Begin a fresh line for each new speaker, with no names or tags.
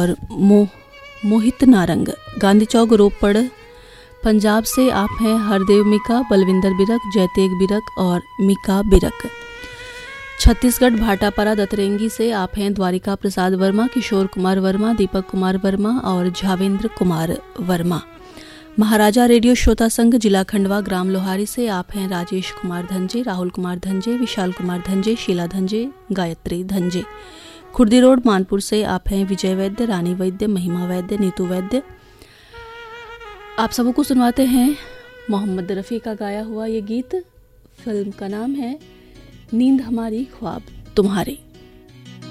और मोहित नारंग। गांधी चौक रोपड़ पंजाब से आप हैं हरदेव मिका, बलविंदर बिरक, जयतेग बिरक और मिका बिरक। छत्तीसगढ़ भाटापारा दतरेंगी से आप हैं द्वारिका प्रसाद वर्मा, किशोर कुमार वर्मा, दीपक कुमार वर्मा और झावेंद्र कुमार वर्मा। महाराजा रेडियो श्रोता संघ जिला खंडवा ग्राम लोहारी से आप हैं राजेश कुमार धंजे, राहुल कुमार धंजे, विशाल कुमार धंजे, शीला धंजे, गायत्री धंजे। खुर्दी रोड मानपुर से आप हैं विजय वैद्य, रानी वैद्य, महिमा वैद्य, नीतू वैद्य। आप सबको सुनवाते हैं मोहम्मद रफ़ी का गाया हुआ ये गीत। फिल्म का नाम है नींद हमारी ख्वाब तुम्हारे।